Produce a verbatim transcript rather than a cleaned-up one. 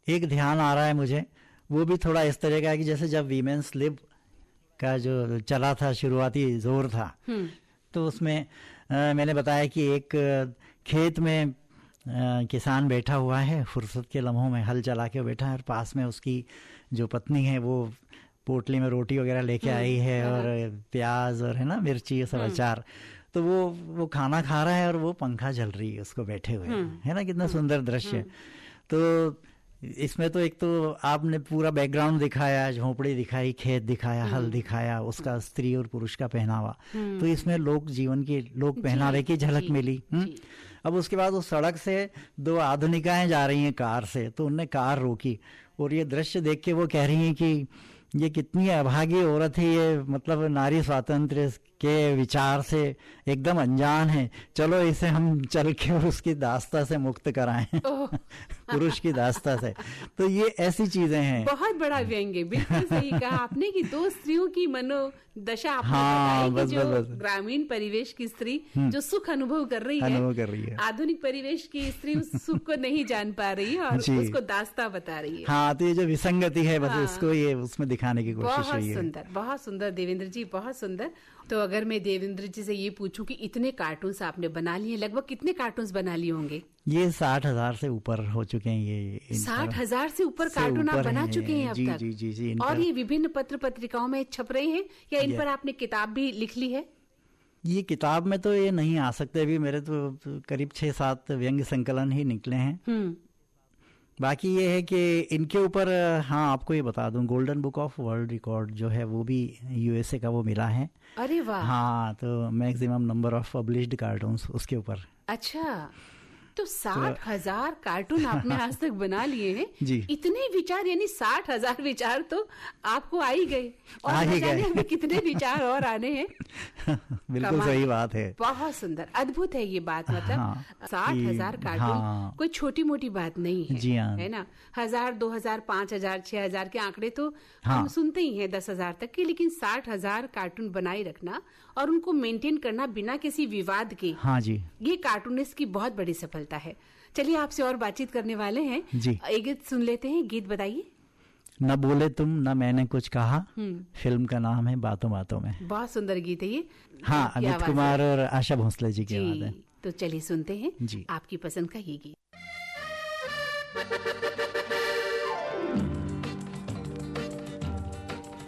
एक ध्यान आ रहा है मुझे, वो भी थोड़ा इस तरह का है कि जैसे जब वीमेंस लिब का जो चला था, शुरुआती जोर था, तो उसमें आ, मैंने बताया कि एक खेत में आ, किसान बैठा हुआ है, फुर्सत के लम्हों में हल चला के बैठा है, और पास में उसकी जो पत्नी है वो पोटली में रोटी वगैरह लेके आई है, और प्याज और है ना मिर्ची, ये सब अचार। तो वो वो खाना खा रहा है और वो पंखा चल रही है उसको बैठे हुए, है ना, कितना सुंदर दृश्य। तो इसमें तो एक तो आपने पूरा बैकग्राउंड दिखाया, झोपड़ी दिखाई, खेत दिखाया, हल दिखाया, उसका स्त्री और पुरुष का पहनावा, तो इसमें लोक जीवन की, लोक पहनावे की झलक मिली। अब उसके बाद उस सड़क से दो आधुनिकाएं जा रही हैं कार से, तो उनने कार रोकी और ये दृश्य देख के वो कह रही हैं कि ये कितनी अभागी औरत है, ये मतलब नारी स्वातंत्र्य के विचार से एकदम अनजान है, चलो इसे हम चल के और उसकी दास्ता से मुक्त कराएं पुरुष की दास्ता से। तो ये ऐसी चीजें हैं। बहुत बड़ा व्यंग्य, बिल्कुल सही कहा आपने कि दो स्त्रियों की मनोदशा आपने हाँ, बताई बस, कि जो बस, बस। ग्रामीण परिवेश की स्त्री जो सुख अनुभव कर रही है, अनुभव कर रही है, आधुनिक परिवेश की स्त्री उस सुख को नहीं जान पा रही है और उसको दास्ता बता रही है। हाँ, तो ये जो विसंगति है, बस हाँ, इसको ये उसमें दिखाने की कोशिश हुई है। बहुत सुंदर, बहुत सुंदर देवेंद्र जी, बहुत सुंदर। तो अगर मैं देवेंद्र जी से ये पूछूं कि इतने कार्टून्स आपने बना लिए, लगभग कितने कार्टून्स बना लिए होंगे? ये साठ हजार से ऊपर हो चुके हैं। ये साठ हजार से ऊपर कार्टून आप बना चुके हैं अब जी, तक? जी जी जी। और ये विभिन्न पत्र पत्रिकाओं में छप रहे हैं या इन पर आपने किताब भी लिख ली है? ये किताब में तो ये नहीं आ सकते अभी, मेरे तो करीब छह सात व्यंग्य संकलन ही निकले हैं। बाकी ये है कि इनके ऊपर, हाँ आपको ये बता दूं, golden book of world record जो है वो भी यूएसए का वो मिला है। अरे वाह। हाँ, तो maximum number of published cartoons उसके ऊपर। अच्छा, तो साठ हजार कार्टून आपने आज तक बना लिए हैं जी। इतने विचार, यानी साठ हजार विचार तो आपको आ ही गए, और आ ही जाने हमें कितने विचार और आने हैं। बिल्कुल सही बात है, बहुत सुंदर, अद्भुत है ये बात। मतलब साठ हजार कार्टून हाँ, कोई छोटी मोटी बात नहीं है, जी हाँ, है ना। हजार, दो हजार, पांच हजार, छह हजार के आंकड़े तो हाँ, हम सुनते ही हैं, दस हजार तक के, लेकिन साठ हजार कार्टून बनाए रखना और उनको मेंटेन करना बिना किसी विवाद के, हाँ जी, ये कार्टूनिस्ट की बहुत बड़ी सफलता है। चलिए आपसे और बातचीत करने वाले हैं जी। एक गीत सुन लेते हैं, गीत बताइए। न बोले तुम न मैंने कुछ कहा, फिल्म का नाम है बातों बातों में। बहुत सुंदर गीत है ये। हाँ, अमित कुमार और आशा भोसले जी की आवाज है। तो चलिए सुनते हैं जी, आपकी पसंद का ये गीत।